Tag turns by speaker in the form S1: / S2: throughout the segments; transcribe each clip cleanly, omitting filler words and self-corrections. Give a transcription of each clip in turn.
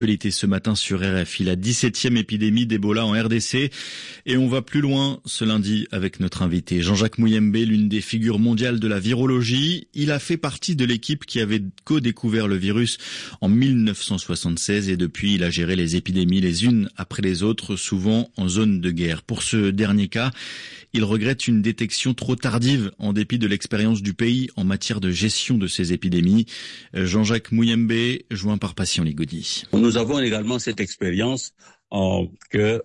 S1: Actualité ce matin sur RFI, la 17e épidémie d'Ebola en RDC. Et on va plus loin ce lundi avec notre invité, Jean-Jacques Muyembe, l'une des figures mondiales de la virologie. Il a fait partie de l'équipe qui avait co-découvert le virus en 1976 et depuis il a géré les épidémies les unes après les autres, souvent en zone de guerre. Pour ce dernier cas, il regrette une détection trop tardive en dépit de l'expérience du pays en matière de gestion de ces épidémies. Jean-Jacques Muyembe, joint par Patient Ligodi.
S2: Nous avons également cette expérience que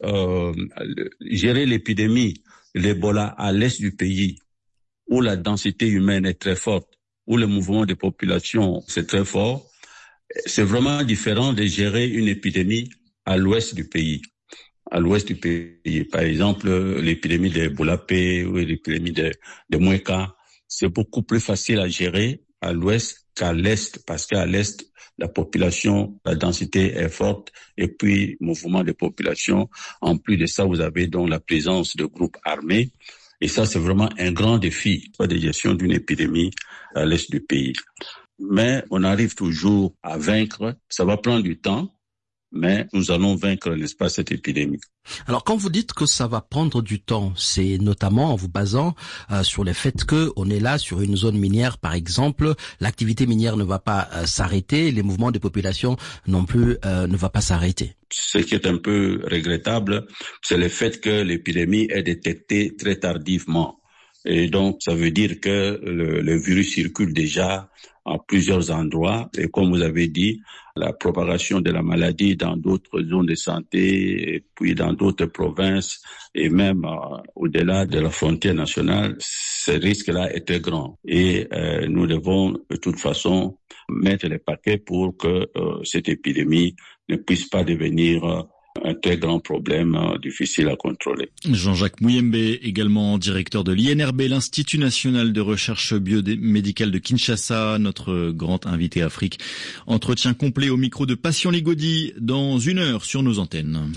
S2: gérer l'épidémie, l'Ebola à l'est du pays, où la densité humaine est très forte, où le mouvement des populations c'est très fort, c'est vraiment différent de gérer une épidémie à l'ouest du pays. À l'ouest du pays, par exemple, l'épidémie d'Ebola P ou l'épidémie de Mueka, c'est beaucoup plus facile à gérer à l'ouest qu'à l'est, parce qu'à l'est, la population, la densité est forte, et puis mouvement de population. En plus de ça, vous avez donc la présence de groupes armés, et ça, c'est vraiment un grand défi de gestion d'une épidémie à l'est du pays. Mais on arrive toujours à vaincre. Ça va prendre du temps, mais nous allons vaincre, n'est-ce pas, cette épidémie.
S3: Alors, quand vous dites que ça va prendre du temps, c'est notamment en vous basant sur le fait que on est là sur une zone minière, par exemple, l'activité minière ne va pas s'arrêter, les mouvements de population non plus ne va pas s'arrêter.
S2: Ce qui est un peu regrettable, c'est le fait que l'épidémie est détectée très tardivement. Et donc, ça veut dire que le virus circule déjà à plusieurs endroits. Et comme vous avez dit, la propagation de la maladie dans d'autres zones de santé, et puis dans d'autres provinces, et même au-delà de la frontière nationale, ce risque-là est très grand. Et nous devons de toute façon mettre les paquets pour que cette épidémie ne puisse pas devenir un très grand problème difficile à contrôler.
S1: Jean-Jacques Muyembe, également directeur de l'INRB, l'Institut national de recherche biomédicale de Kinshasa, notre grand invité Afrique. Entretien complet au micro de Patient Ligodi dans 1 heure sur nos antennes.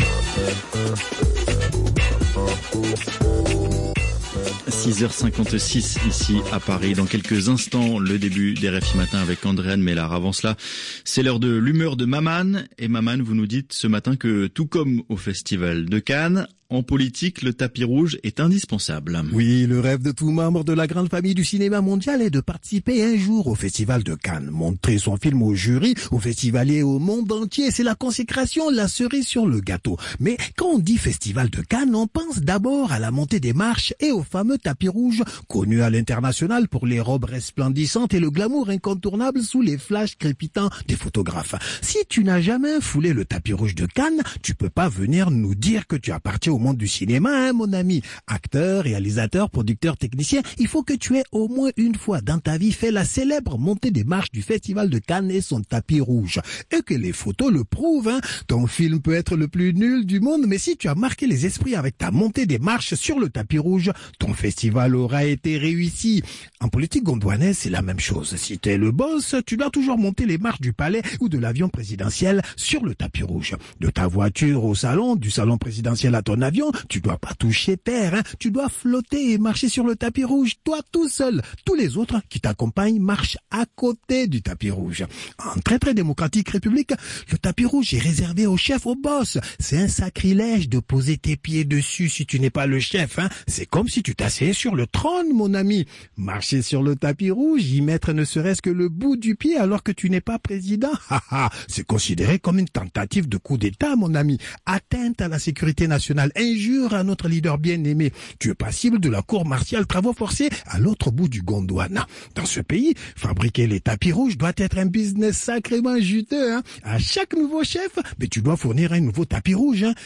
S1: 6h56 ici à Paris. Dans quelques instants, le début des RFI Matin avec Andréane Mélard. Avant cela, c'est l'heure de l'humeur de Maman. Et Maman, vous nous dites ce matin que tout comme au Festival de Cannes, en politique, le tapis rouge est indispensable.
S4: Oui, le rêve de tout membre de la grande famille du cinéma mondial est de participer un jour au Festival de Cannes. Montrer son film au jury, aux festivaliers au monde entier, c'est la consécration, la cerise sur le gâteau. Mais quand on dit Festival de Cannes, on pense d'abord à la montée des marches et au fameux tapis rouge, connu à l'international pour les robes resplendissantes et le glamour incontournable sous les flashs crépitants des photographes. Si tu n'as jamais foulé le tapis rouge de Cannes, tu peux pas venir nous dire que tu appartiens au monde du cinéma, hein, mon ami. Acteur, réalisateur, producteur, technicien, il faut que tu aies au moins une fois dans ta vie fait la célèbre montée des marches du Festival de Cannes et son tapis rouge. Et que les photos le prouvent, hein. Ton film peut être le plus nul du monde, mais si tu as marqué les esprits avec ta montée des marches sur le tapis rouge, ton festival aura été réussi. En politique gondouanaise, c'est la même chose. Si t'es le boss, tu dois toujours monter les marches du palais ou de l'avion présidentiel sur le tapis rouge. De ta voiture au salon, du salon présidentiel à ton avion, tu dois pas toucher terre, hein. Tu dois flotter et marcher sur le tapis rouge, toi tout seul. Tous les autres qui t'accompagnent marchent à côté du tapis rouge. En très très démocratique république, le tapis rouge est réservé au chef, au boss. C'est un sacrilège de poser tes pieds dessus si tu n'es pas le chef, hein. C'est comme si tu t'asseyais sur le trône, mon ami. Marcher sur le tapis rouge, y mettre ne serait-ce que le bout du pied alors que tu n'es pas président, c'est considéré comme une tentative de coup d'État, mon ami. Atteinte à la sécurité nationale, injure à notre leader bien-aimé. Tu es passible de la cour martiale travaux forcés à l'autre bout du Gondwana. Dans ce pays, fabriquer les tapis rouges doit être un business sacrément juteux, hein. À chaque nouveau chef, mais tu dois fournir un nouveau tapis rouge, hein.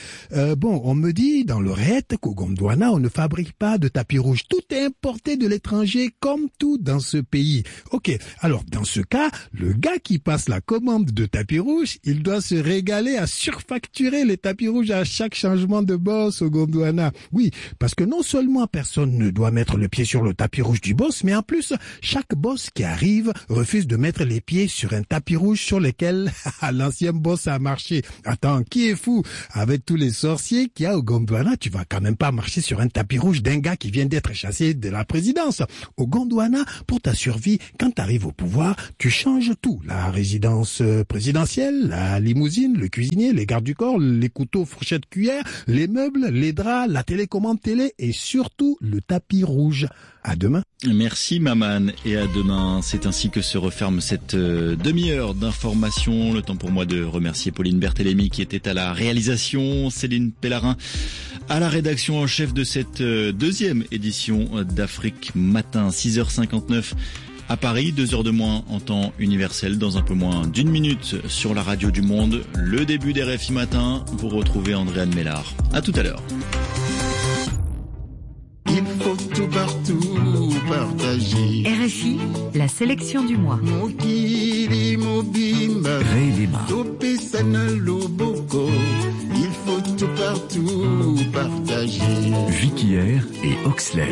S4: On me dit dans l'oreillette qu'au Gondwana, on ne fabrique pas de tapis rouge. Tout est importé de l'étranger comme tout dans ce pays. Ok, alors dans ce cas, le gars qui passe la commande de tapis rouge, il doit se régaler à surfacturer les tapis rouges à chaque changement de bord. boss au Gondwana. Oui, parce que non seulement personne ne doit mettre le pied sur le tapis rouge du boss, mais en plus, chaque boss qui arrive refuse de mettre les pieds sur un tapis rouge sur lequel l'ancien boss a marché. Attends, qui est fou? Avec tous les sorciers qu'il y a au Gondwana, tu vas quand même pas marcher sur un tapis rouge d'un gars qui vient d'être chassé de la présidence. Au Gondwana, pour ta survie, quand tu arrives au pouvoir, tu changes tout. La résidence présidentielle, la limousine, le cuisinier, les gardes du corps, les couteaux, fourchettes, cuillères, les meubles, les draps, la télécommande télé et surtout le tapis rouge. À demain.
S1: Merci Maman et à demain. C'est ainsi que se referme cette demi-heure d'information. Le temps pour moi de remercier Pauline Berthélémy qui était à la réalisation, Céline Pellarin à la rédaction en chef de cette deuxième édition d'Afrique Matin, 6h59 à Paris, 2 heures de moins en temps universel, dans un peu moins d'1 minute sur la radio du Monde. Le début des RFI Matin, vous retrouvez Andréane Mélard. À tout à l'heure.
S5: Il faut tout partout partager.
S6: RFI, la sélection du mois.
S5: Mokili mobimba.
S7: Réelima.
S5: Topesana loboko. Il faut tout partout partager.
S7: Viquier et Oxley.